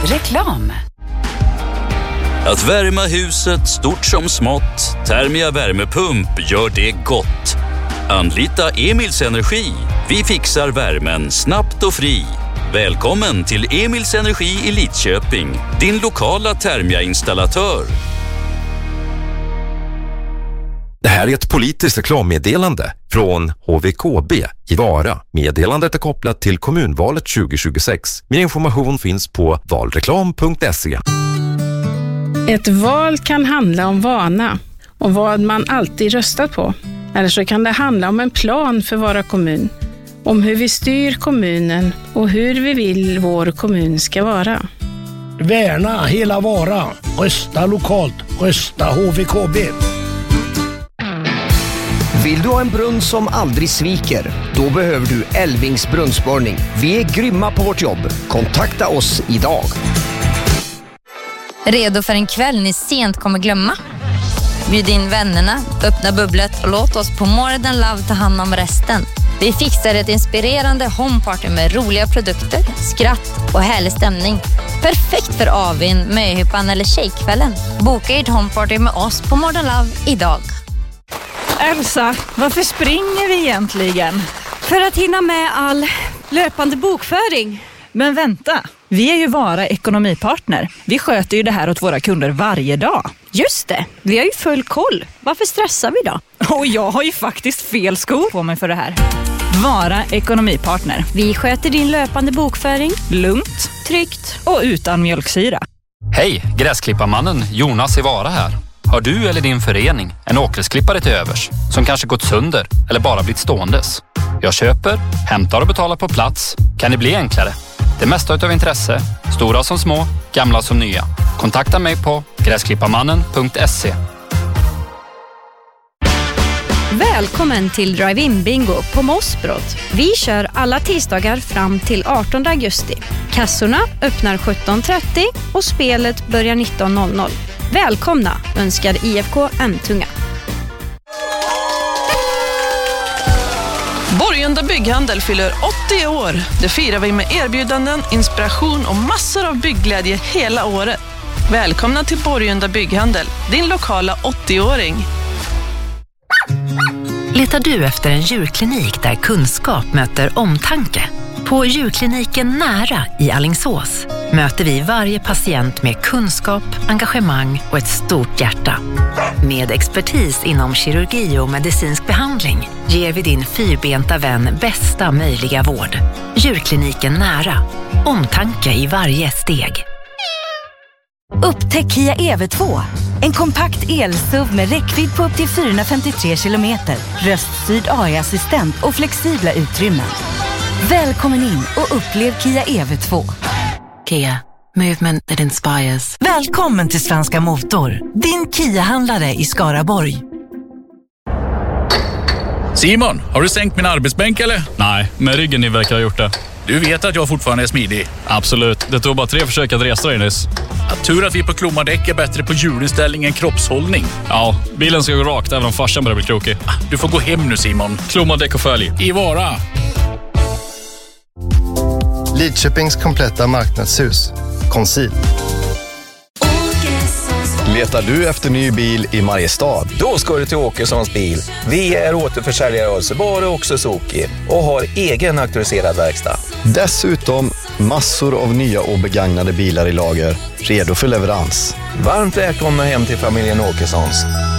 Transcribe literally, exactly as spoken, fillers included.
Reklam. Att värma huset stort som smått, Thermia värmepump gör det gott. Anlita Emils Energi. Vi fixar värmen snabbt och fri. Välkommen till Emils Energi i Lidköping, din lokala Thermia-installatör. Det här är ett politiskt reklammeddelande från H V K B i Vara. Meddelandet är kopplat till kommunvalet tjugo tjugosex. Mer information finns på valreklam punkt se. Ett val kan handla om vana och vad man alltid röstat på. Eller så kan det handla om en plan för Vara kommun. Om hur vi styr kommunen och hur vi vill vår kommun ska vara. Värna hela Vara. Rösta lokalt. Rösta H V K B. Vill du ha en brunn som aldrig sviker? Då behöver du Elvings brunnsborrning. Vi är grymma på vårt jobb. Kontakta oss idag. Redo för en kväll ni sent kommer glömma? Bjud in vännerna, öppna bubblet och låt oss på More Than Love ta hand om resten. Vi fixar ett inspirerande homeparty med roliga produkter, skratt och härlig stämning. Perfekt för avin, möhippan eller tjejkvällen. Boka ert homeparty med oss på More Than Love idag. Elsa, varför springer vi egentligen? För att hinna med all löpande bokföring. Men vänta, vi är ju Vara ekonomipartner. Vi sköter ju det här åt våra kunder varje dag. Just det, vi har ju full koll. Varför stressar vi då? Och jag har ju faktiskt fel skor på mig för det här. Vara ekonomipartner. Vi sköter din löpande bokföring. Lugnt, tryggt och utan mjölksyra. Hej, gräsklipparmannen Jonas i Vara här. Har du eller din förening en åkgräsklippare till övers som kanske gått sönder eller bara blivit ståendes? Jag köper, hämtar och betalar på plats. Kan det bli enklare? Det mesta utav intresse, stora som små, gamla som nya. Kontakta mig på gräsklipparmannen punkt se. Välkommen till Drive-In Bingo på Mossbrott. Vi kör alla tisdagar fram till artonde augusti. Kassorna öppnar sjutton trettio och spelet börjar nitton noll noll. Välkomna, önskar I F K M-tunga. Borgunda Bygghandel fyller åttio år. Det firar vi med erbjudanden, inspiration och massor av byggglädje hela året. Välkomna till Borgunda Bygghandel, din lokala åttio-åring. Letar du efter en djurklinik där kunskap möter omtanke? På djurkliniken Nära i Alingsås möter vi varje patient med kunskap, engagemang och ett stort hjärta. Med expertis inom kirurgi och medicinsk behandling ger vi din fyrbenta vän bästa möjliga vård. Djurkliniken Nära. Omtanke i varje steg. Upptäck Kia E V två. En kompakt el-S U V med räckvidd på upp till fyrahundrafemtiotre kilometer, röststyrd A I-assistent och flexibla utrymmen. Välkommen in och upplev Kia E V två. Kia. Movement that inspires. Välkommen till Svenska Motor, din Kia-handlare i Skaraborg. Simon, har du sänkt min arbetsbänk eller? Nej, men ryggen ni verkar ha gjort det. Du vet att jag fortfarande är smidig. Absolut, det tog bara tre försök att resa dig nyss. Att tur att vi på Klomadäck är bättre på hjulinställning än kroppshållning. Ja, bilen ska gå rakt även om farsan börjar bli krokig. Du får gå hem nu Simon. Klomadäck och följ. I Vara. Lidköpings kompletta marknadshus. Conceal. Letar du efter ny bil i Mariestad? Då ska du till Åkessons bil. Vi är återförsäljare av Subaru och Suzuki och har egen auktoriserad verkstad. Dessutom massor av nya och begagnade bilar i lager, redo för leverans. Varmt välkomna hem till familjen Åkessons.